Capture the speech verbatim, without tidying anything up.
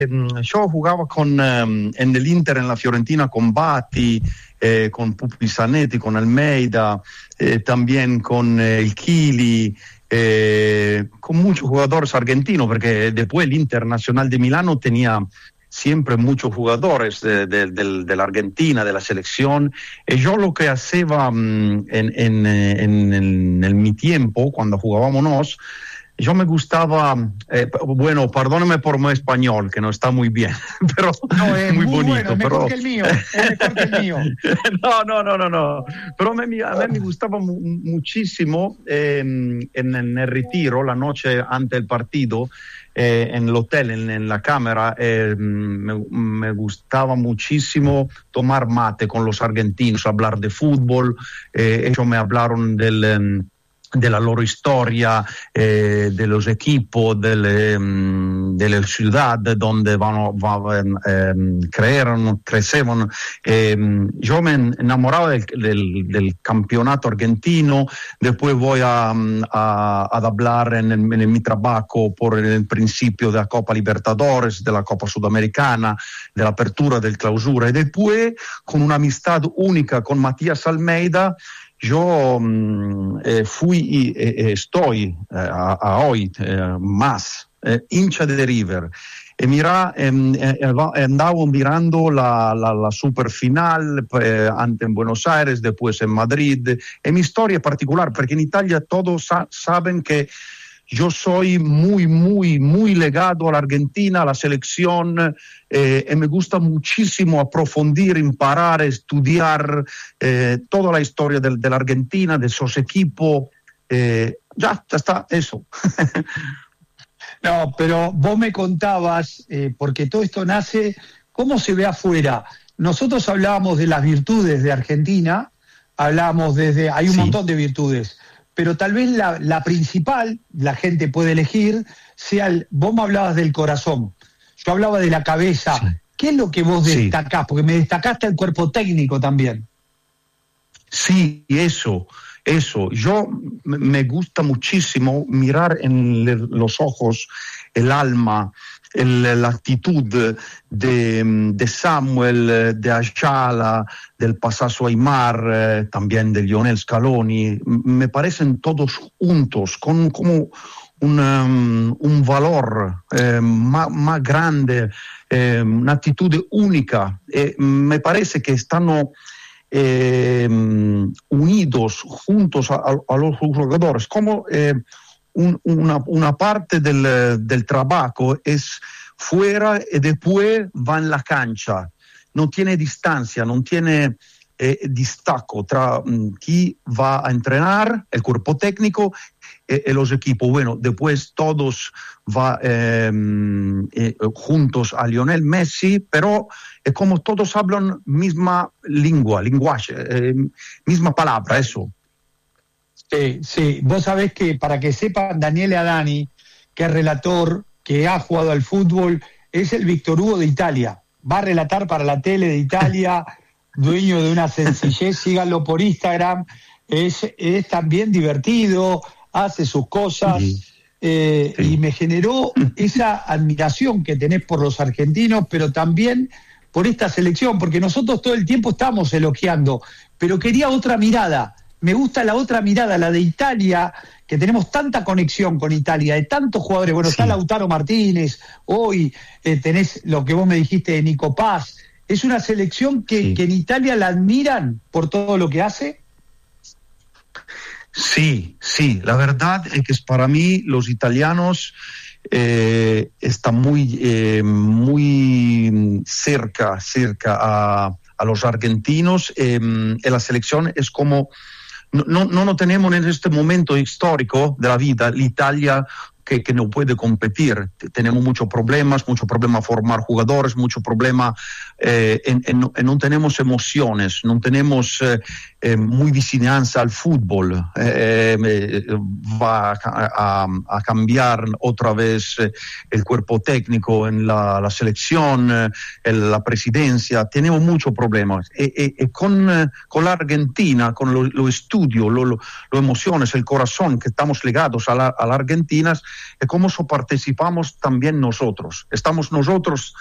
yo jugaba con, um, en el Inter, en la Fiorentina, con Batti, eh, con Pupi Zanetti, con Almeida, eh, también con eh, el Chili, eh, con muchos jugadores argentinos, porque después el Internacional de Milano tenía siempre muchos jugadores de, de, de, de la Argentina, de la selección, y yo lo que hacía um, en, en, en, en, en mi tiempo, cuando jugábamos nos, yo me gustaba, eh, bueno, perdóname por mi español, que no está muy bien, pero no, es muy, muy bonito. Bueno, es mejor pero... que el mío, es mejor que el mío. no, no, no, no, no. Pero a mí, a mí me gustaba mu- muchísimo eh, en, en el retiro, la noche antes del partido, eh, en el hotel, en, en la cámara, eh, me, me gustaba muchísimo tomar mate con los argentinos, hablar de fútbol, eh, ellos me hablaron del... Um, de la loro historia, eh, de los equipos, de, le, de la ciudad donde van, van eh, crearon, crecieron. Eh, yo me enamoraba del, del, del campeonato argentino, después voy a, a, a hablar en, en, en mi trabajo por el principio de la Copa Libertadores, de la Copa Sudamericana, de la apertura, del clausura, y después con una amistad única con Matías Almeida. Yo eh, fui y eh, estoy eh, a, a hoy eh, más eh, hincha de River. E mira, eh, eh, andavo mirando la, la, la super final eh, antes en Buenos Aires, después en Madrid. E mi historia es particular porque en Italia todos sa- saben que yo soy muy, muy, muy legado a la Argentina, a la selección, eh, y me gusta muchísimo aprofundir, imparar, estudiar eh, toda la historia de, de la Argentina, de esos equipos. Eh, ya, ya está, eso. No, pero vos me contabas, eh, porque todo esto nace, ¿cómo se ve afuera? Nosotros hablábamos de las virtudes de Argentina, hablábamos desde, hay un sí. montón de virtudes, pero tal vez la, la principal, la gente puede elegir, sea el, vos me hablabas del corazón, yo hablaba de la cabeza. Sí. ¿Qué es lo que vos destacás? Sí. Porque me destacaste el cuerpo técnico también. Sí, eso, eso. Yo me gusta muchísimo mirar en los ojos el alma, el, la actitud de, de Samuel, de Ayala, del Pasazo Aymar, eh, también de Lionel Scaloni. Me parecen todos juntos, con como un, um, un valor eh, más, más grande, eh, una actitud única. Eh, me parece que están eh, unidos juntos a, a los jugadores, como eh, un, una, una parte del, del trabajo es fuera y después va en la cancha. No tiene distancia, no tiene eh, destaco tra um, chi va a entrenar, el cuerpo técnico y, y los equipos. Bueno, después todos van eh, eh, juntos a Lionel Messi, pero es como todos hablan misma lengua, lenguaje, eh, misma palabra, eso. Sí, sí, vos sabés que para que sepan, Daniele Adani, que es relator, que ha jugado al fútbol, es el Víctor Hugo de Italia. Va a relatar para la tele de Italia, dueño de una sencillez, síganlo por Instagram. Es, es también divertido, hace sus cosas, sí. Eh, sí. Y me generó esa admiración que tenés por los argentinos, pero también por esta selección, porque nosotros todo el tiempo estamos elogiando, pero quería otra mirada. Me gusta la otra mirada, la de Italia, que tenemos tanta conexión con Italia, de tantos jugadores. Bueno, sí. Está Lautaro Martínez, hoy eh, tenés lo que vos me dijiste de Nico Paz. Es una selección que, sí. que en Italia la admiran por todo lo que hace. Sí, sí, la verdad es que para mí los italianos eh, están muy, eh, muy cerca, cerca a, a los argentinos. Eh, en la selección es como... No, no, no no tenemos en este momento histórico de la vida l'Italia que, que no puede competir. Tenemos muchos problemas, mucho problema formar jugadores, mucho problema eh, en, en, en no tenemos emociones, no tenemos eh, eh, muy vicinanza al fútbol. Eh, eh, va a, a, a cambiar otra vez eh, el cuerpo técnico en la, la selección, eh, en la presidencia. Tenemos muchos problemas. E, e, e con, eh, con la Argentina, con los lo estudios, las lo, lo emociones, el corazón, que estamos ligados a la, a la Argentina, es cómo so participamos también nosotros. Estamos nosotros